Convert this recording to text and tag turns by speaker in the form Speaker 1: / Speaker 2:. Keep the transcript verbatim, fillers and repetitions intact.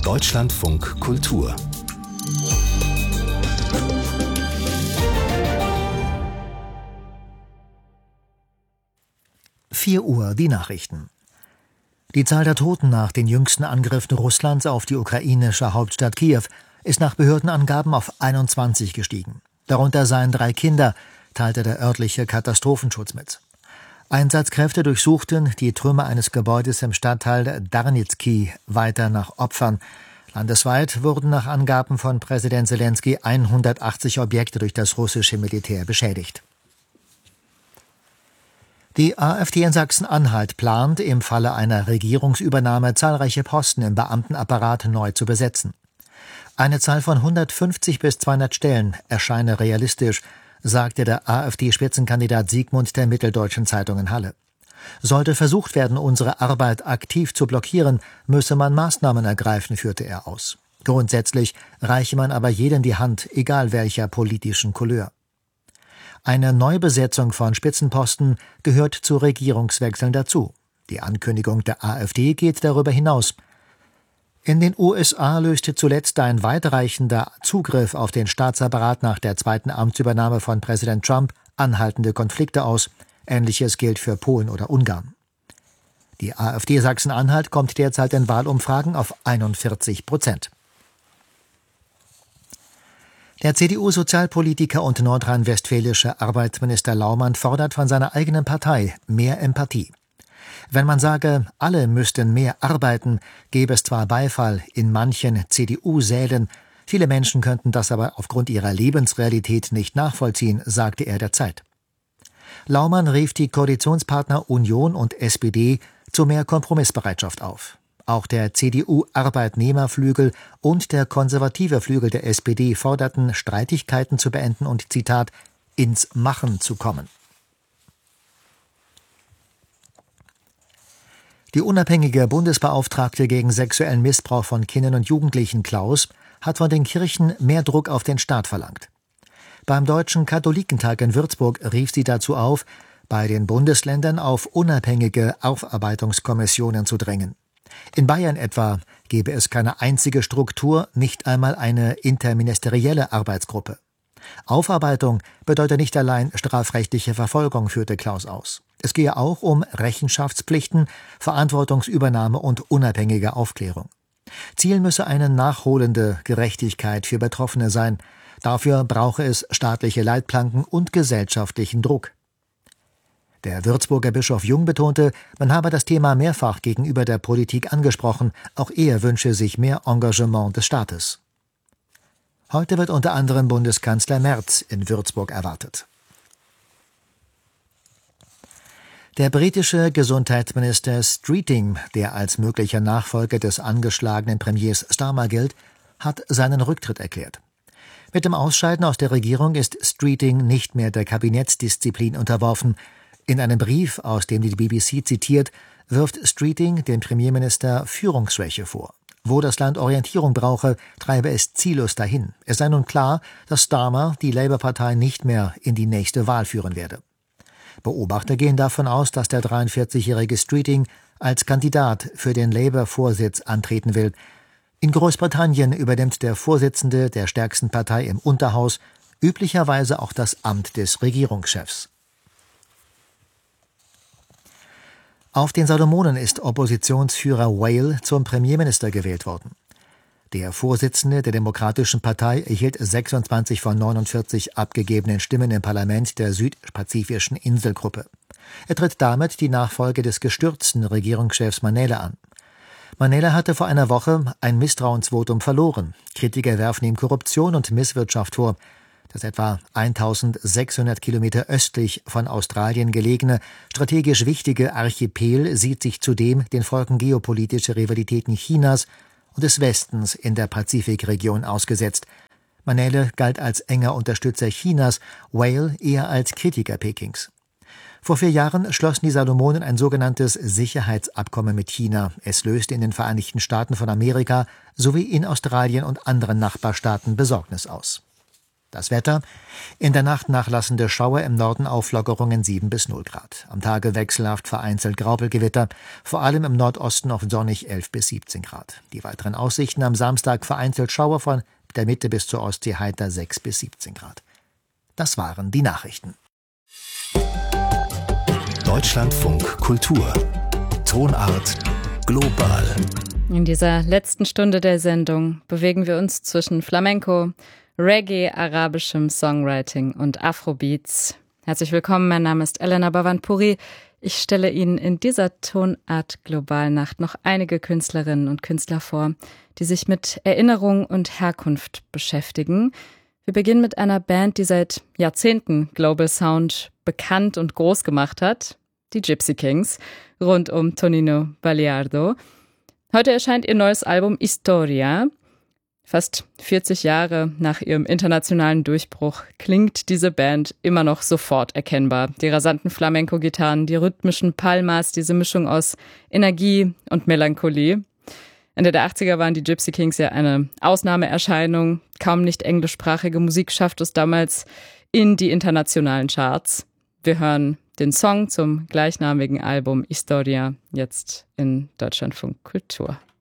Speaker 1: Deutschlandfunk Kultur.
Speaker 2: vier Uhr, die Nachrichten. Die Zahl der Toten nach den jüngsten Angriffen Russlands auf die ukrainische Hauptstadt Kiew ist nach Behördenangaben auf einundzwanzig gestiegen. Darunter seien drei Kinder, teilte der örtliche Katastrophenschutz mit. Einsatzkräfte durchsuchten die Trümmer eines Gebäudes im Stadtteil Darnitsky weiter nach Opfern. Landesweit wurden nach Angaben von Präsident Selenskyj hundertachtzig Objekte durch das russische Militär beschädigt. Die AfD in Sachsen-Anhalt plant, im Falle einer Regierungsübernahme zahlreiche Posten im Beamtenapparat neu zu besetzen. Eine Zahl von hundertfünfzig bis zweihundert Stellen erscheine realistisch, sagte der AfD-Spitzenkandidat Siegmund der Mitteldeutschen Zeitung in Halle. Sollte versucht werden, unsere Arbeit aktiv zu blockieren, müsse man Maßnahmen ergreifen, führte er aus. Grundsätzlich reiche man aber jedem die Hand, egal welcher politischen Couleur. Eine Neubesetzung von Spitzenposten gehört zu Regierungswechseln dazu. Die Ankündigung der AfD geht darüber hinaus. In den U S A löste zuletzt ein weitreichender Zugriff auf den Staatsapparat nach der zweiten Amtsübernahme von Präsident Trump anhaltende Konflikte aus. Ähnliches gilt für Polen oder Ungarn. Die AfD Sachsen-Anhalt kommt derzeit in Wahlumfragen auf einundvierzig Prozent. Der C D U-Sozialpolitiker und nordrhein-westfälische Arbeitsminister Laumann fordert von seiner eigenen Partei mehr Empathie. Wenn man sage, alle müssten mehr arbeiten, gäbe es zwar Beifall in manchen C D U-Sälen, viele Menschen könnten das aber aufgrund ihrer Lebensrealität nicht nachvollziehen, sagte er der Zeit. Laumann rief die Koalitionspartner Union und S P D zu mehr Kompromissbereitschaft auf. Auch der C D U-Arbeitnehmerflügel und der konservative Flügel der S P D forderten, Streitigkeiten zu beenden und, Zitat, ins Machen zu kommen. Die unabhängige Bundesbeauftragte gegen sexuellen Missbrauch von Kindern und Jugendlichen, Klaus, hat von den Kirchen mehr Druck auf den Staat verlangt. Beim Deutschen Katholikentag in Würzburg rief sie dazu auf, bei den Bundesländern auf unabhängige Aufarbeitungskommissionen zu drängen. In Bayern etwa gebe es keine einzige Struktur, nicht einmal eine interministerielle Arbeitsgruppe. Aufarbeitung bedeutet nicht allein strafrechtliche Verfolgung, führte Klaus aus. Es gehe auch um Rechenschaftspflichten, Verantwortungsübernahme und unabhängige Aufklärung. Ziel müsse eine nachholende Gerechtigkeit für Betroffene sein. Dafür brauche es staatliche Leitplanken und gesellschaftlichen Druck. Der Würzburger Bischof Jung betonte, man habe das Thema mehrfach gegenüber der Politik angesprochen, auch er wünsche sich mehr Engagement des Staates. Heute wird unter anderem Bundeskanzler Merz in Würzburg erwartet. Der britische Gesundheitsminister Streeting, der als möglicher Nachfolger des angeschlagenen Premiers Starmer gilt, hat seinen Rücktritt erklärt. Mit dem Ausscheiden aus der Regierung ist Streeting nicht mehr der Kabinettsdisziplin unterworfen. In einem Brief, aus dem die B B C zitiert, wirft Streeting dem Premierminister Führungsschwäche vor. Wo das Land Orientierung brauche, treibe es ziellos dahin. Es sei nun klar, dass Starmer die Labour-Partei nicht mehr in die nächste Wahl führen werde. Beobachter gehen davon aus, dass der dreiundvierzigjährige Streeting als Kandidat für den Labour-Vorsitz antreten will. In Großbritannien übernimmt der Vorsitzende der stärksten Partei im Unterhaus üblicherweise auch das Amt des Regierungschefs. Auf den Salomonen ist Oppositionsführer Whale zum Premierminister gewählt worden. Der Vorsitzende der Demokratischen Partei erhielt sechsundzwanzig von neunundvierzig abgegebenen Stimmen im Parlament der südpazifischen Inselgruppe. Er tritt damit die Nachfolge des gestürzten Regierungschefs Manele an. Manele hatte vor einer Woche ein Misstrauensvotum verloren. Kritiker werfen ihm Korruption und Misswirtschaft vor. Das etwa eintausendsechshundert Kilometer östlich von Australien gelegene, strategisch wichtige Archipel sieht sich zudem den Folgen geopolitischer Rivalitäten Chinas und des Westens in der Pazifikregion ausgesetzt. Manele galt als enger Unterstützer Chinas, Whale eher als Kritiker Pekings. Vor vier Jahren schlossen die Salomonen ein sogenanntes Sicherheitsabkommen mit China. Es löste in den Vereinigten Staaten von Amerika sowie in Australien und anderen Nachbarstaaten Besorgnis aus. Das Wetter: In der Nacht nachlassende Schauer, im Norden Auflockerungen sieben bis null Grad. Am Tage wechselhaft vereinzelt Graupelgewitter, vor allem im Nordosten oft sonnig elf bis siebzehn Grad. Die weiteren Aussichten: am Samstag vereinzelt Schauer, von der Mitte bis zur Ostsee heiter sechs bis siebzehn Grad. Das waren die Nachrichten.
Speaker 1: Deutschlandfunk Kultur. Tonart global.
Speaker 3: In dieser letzten Stunde der Sendung bewegen wir uns zwischen Flamenco, Reggae, arabischem Songwriting und Afrobeats. Herzlich willkommen, mein Name ist Elena Bhavanpuri. Ich stelle Ihnen in dieser Tonart Globalnacht noch einige Künstlerinnen und Künstler vor, die sich mit Erinnerung und Herkunft beschäftigen. Wir beginnen mit einer Band, die seit Jahrzehnten Global Sound bekannt und groß gemacht hat, die Gypsy Kings, rund um Tonino Baliardo. Heute erscheint ihr neues Album Historia. Fast vierzig Jahre nach ihrem internationalen Durchbruch klingt diese Band immer noch sofort erkennbar. Die rasanten Flamenco-Gitarren, die rhythmischen Palmas, diese Mischung aus Energie und Melancholie. Ende der achtziger waren die Gypsy Kings ja eine Ausnahmeerscheinung. Kaum nicht englischsprachige Musik schafft es damals in die internationalen Charts. Wir hören den Song zum gleichnamigen Album Historia jetzt in Deutschlandfunk Kultur.